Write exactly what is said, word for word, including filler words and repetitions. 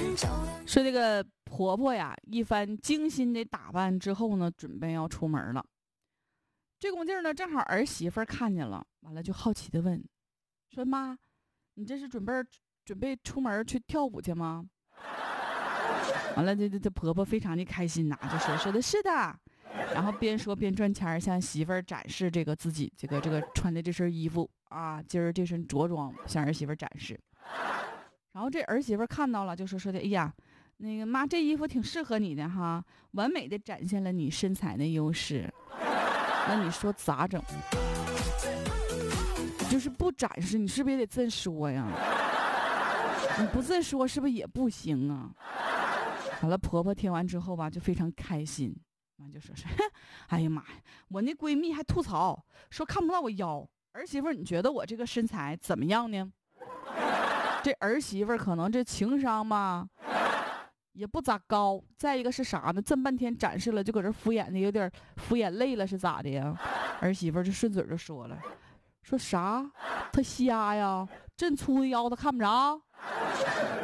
说这个婆婆呀，一番精心的打扮之后呢，准备要出门了。这功劲儿呢，正好儿媳妇儿看见了，完了就好奇的问，说妈，你这是准备准备出门去跳舞去吗？完了，这这这婆婆非常的开心呐、就说说的是的，然后边说边赚钱，向媳妇儿展示这个自己这个这个穿的这身衣服啊，今儿这身着装向儿媳妇儿展示。然后这儿媳妇儿看到了，就说说的，哎呀，那个妈，这衣服挺适合你的哈，完美的展现了你身材的优势。那你说咋整？就是不展示，你是不是也得这么说呀？你不这么说，是不是也不行啊？完了，婆婆听完之后吧，就非常开心，完就说是，哎呀妈呀，我那闺蜜还吐槽说看不到我腰，儿媳妇，你觉得我这个身材怎么样呢？这儿媳妇可能这情商吧，也不咋高。再一个是啥呢？这么半天展示了，就搁这敷衍的，有点敷衍累了，是咋的呀？儿媳妇就顺嘴就说了，说啥？他瞎呀？这粗的腰他看不着？